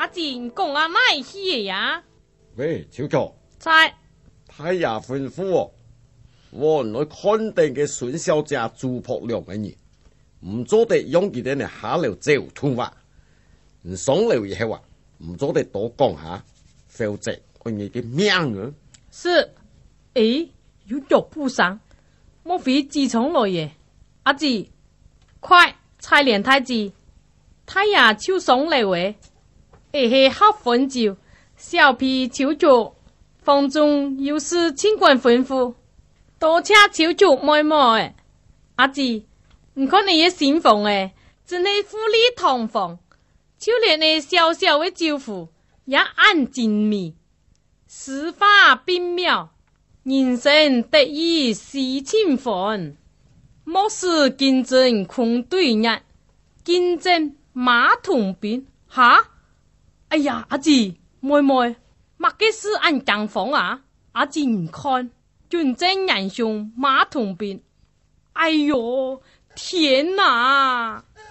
姐讲啊哪去的呀？ 喂，小乔， 在太爷吩咐我来看定嘅孙小姐朱朴良嘅人，唔做得用佢哋嚟下流走通話，唔上流以後啊，唔做得多講下，否則我哋嘅命啊！ 是，誒，有腳步聲，莫非自從來耶？阿姐，快采蓮太子，太爺超上嚟喎，係黑粉照，小皮超足，房中有事請官吩咐，多車超足妹妹。阿姐，唔看你嘅新房誒，真係富麗堂皇，就連你小小嘅招呼也按精密。詩法並妙，人生得意須勤奮。莫使競爭空對日，競爭馬同鞭。哈！哎呀，阿姐，妹妹，乜嘅事按講房啊？阿姐唔看，競爭人凶馬同鞭。哎喲，天哪！